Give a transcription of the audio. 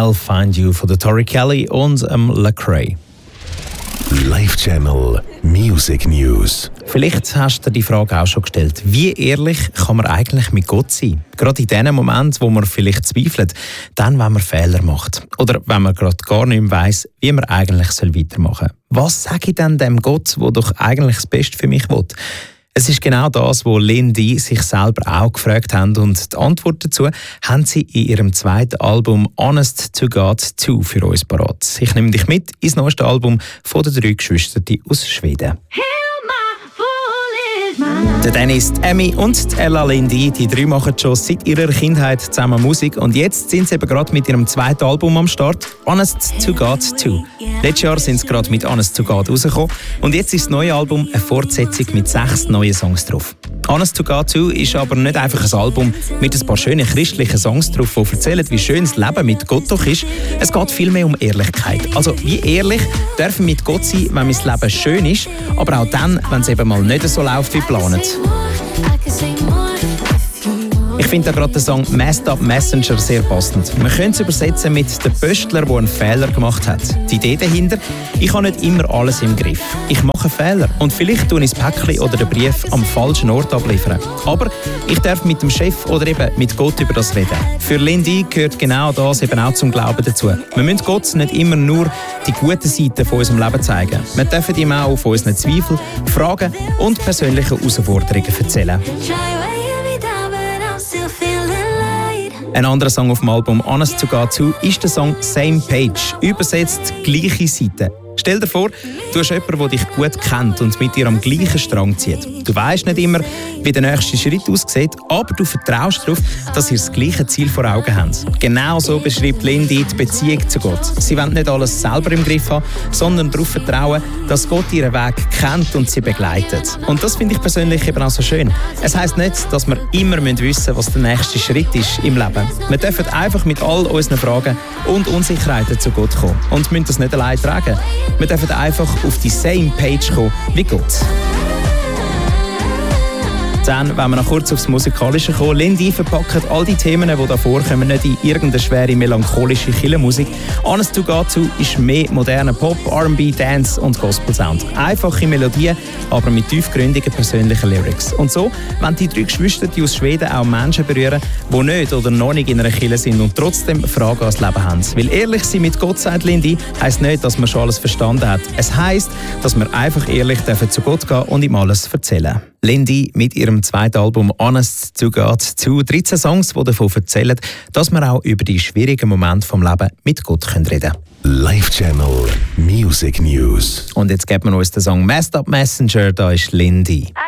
I'll Find You von der Tori Kelly und Lecrae. Live Channel Music News. Vielleicht hast du dir die Frage auch schon gestellt. Wie ehrlich kann man eigentlich mit Gott sein? Gerade in dem Moment, wo man vielleicht zweifelt, dann, wenn man Fehler macht. Oder wenn man gerade gar nicht mehr weiss, wie man eigentlich weitermachen soll. Was sage ich denn dem Gott, der doch eigentlich das Beste für mich will? Es ist genau das, was Lindy sich selber auch gefragt haben, und die Antwort dazu haben sie in ihrem zweiten Album «Honest to God 2» für uns parat. Ich nehme dich mit ins neueste Album von den 3 Geschwistern aus Schweden. Der Dennis, die Emmy und die Ella Lindy, die 3 machen schon seit ihrer Kindheit zusammen Musik, und jetzt sind sie eben gerade mit ihrem zweiten Album am Start, «Honest to God 2». Letztes Jahr sind sie gerade mit «Honest to God» rausgekommen, und jetzt ist das neue Album eine Fortsetzung mit 6 neuen Songs drauf. «Honest to God 2» ist aber nicht einfach ein Album mit ein paar schönen christlichen Songs drauf, die erzählen, wie schön das Leben mit Gott doch ist. Es geht vielmehr um Ehrlichkeit. Also wie ehrlich dürfen wir mit Gott sein, wenn mein Leben schön ist, aber auch dann, wenn es eben mal nicht so läuft wie geplant. Ich finde gerade den Song «Messed Up Messenger» sehr passend. Man könnte es übersetzen mit «der Pöstler, der einen Fehler gemacht hat». Die Idee dahinter: ich habe nicht immer alles im Griff. Ich mache Fehler und vielleicht tue ich das Päckchen oder den Brief am falschen Ort abliefern. Aber ich darf mit dem Chef oder eben mit Gott über das reden. Für Lindy gehört genau das eben auch zum Glauben dazu. Wir müssen Gott nicht immer nur die guten Seiten von unserem Leben zeigen. Wir dürfen ihm auch von unseren Zweifeln, Fragen und persönlichen Herausforderungen erzählen. Ein anderer Song auf dem Album «Honest to God 2» ist der Song «Same Page», übersetzt «gleiche Seite». Stell dir vor, du hast jemanden, der dich gut kennt und mit dir am gleichen Strang zieht. Du weisst nicht immer, wie der nächste Schritt aussieht, aber du vertraust darauf, dass ihr das gleiche Ziel vor Augen habt. Genau so beschreibt Lindy die Beziehung zu Gott. Sie wollen nicht alles selber im Griff haben, sondern darauf vertrauen, dass Gott ihren Weg kennt und sie begleitet. Und das finde ich persönlich eben auch so schön. Es heisst nicht, dass wir immer wissen müssen, was der nächste Schritt ist im Leben. Wir dürfen einfach mit all unseren Fragen und Unsicherheiten zu Gott kommen und müssen das nicht allein tragen. Wir dürfen einfach auf die same Page kommen wie Gott. Dann, wenn wir noch kurz aufs Musikalische kommen, Lindy verpackt all die Themen, die da vorkommen, nicht in irgendeine schwere, melancholische Kirchenmusik. «Honest to God 2» ist mehr moderner Pop, R&B, Dance und Gospel-Sound. Einfache Melodien, aber mit tiefgründigen persönlichen Lyrics. Und so wollen die 3 Geschwister aus Schweden auch Menschen berühren, die nicht oder noch nicht in einer Kirche sind und trotzdem Fragen ans Leben haben. Weil ehrlich sein mit Gott, sagt Lindy, heisst nicht, dass man schon alles verstanden hat. Es heisst, dass wir einfach ehrlich zu Gott gehen und ihm alles erzählen. Lindy mit ihrem zweiten Album «Honest to God 2», 13 Songs, die davon erzählen, dass wir auch über die schwierigen Momente vom Leben mit Gott reden können. Live Channel Music News. Und jetzt geben wir uns den Song «Messed Up Messenger», da ist Lindy.